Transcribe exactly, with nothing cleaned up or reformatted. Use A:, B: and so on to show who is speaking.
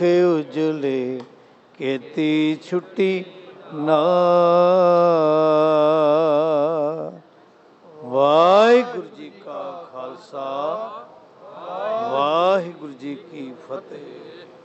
A: ਉਜਲੇ ਕੀਤੀ ਛੁੱਟੀ ਨਾ। ਵਾਹਿਗੁਰੂ ਜੀ ਕਾ ਖਾਲਸਾ, ਵਾਹਿਗੁਰੂ ਜੀ ਕੀ ਫਤਿਹ।